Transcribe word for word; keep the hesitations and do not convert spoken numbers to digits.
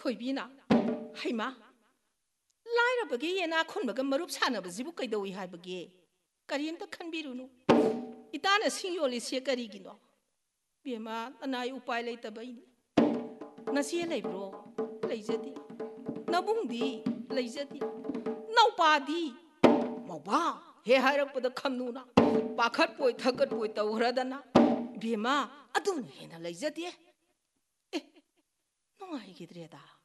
ꯊꯣꯏꯕꯤꯅ ꯍꯩꯃꯥ ꯂꯥꯏꯔꯕꯒꯤ ꯌꯦꯅꯥ ꯈꯨꯟꯕꯒ ꯃꯔꯨꯞ ꯁꯥꯟꯅꯕꯁꯤꯕꯨ ꯀꯩꯗꯧꯏ ꯍꯥꯏꯕꯒꯦ ꯀꯔꯤꯝꯇ ꯈꯟꯕꯤꯔꯨꯅꯨ ꯏꯇꯥꯅ ꯁꯤꯡ ꯌꯣꯜꯂꯤꯁꯦ ꯀꯔꯤꯒꯤꯅꯣ ꯕꯦꯝꯃ ꯑꯅꯥꯏ ꯎꯄꯥꯏ ꯂꯩꯇꯕꯩꯅꯤ ꯅꯆꯦ ꯂꯩꯕ꯭ꯔꯣ ꯂꯩꯖꯗꯦ ꯅꯕꯨꯡꯗꯤ ꯂꯩꯖꯗꯦ ꯅꯧꯄꯥꯗꯤ ꯃꯧꯕꯥ ꯍꯦ ꯍꯥꯏꯔꯛꯄꯗ ꯈꯝꯅꯨꯅ ꯄꯥꯈꯠꯄꯣꯏ ꯊꯀꯠꯄꯣꯏ ꯇꯧꯈ꯭ꯔꯗꯅ ꯕꯦꯝꯃ ꯑꯗꯨꯅ ꯍꯦꯟꯅ ꯂꯩꯖꯗꯦ ꯑꯦ ꯅꯨꯡꯉꯥꯏꯈꯤꯗ꯭ꯔꯦꯗ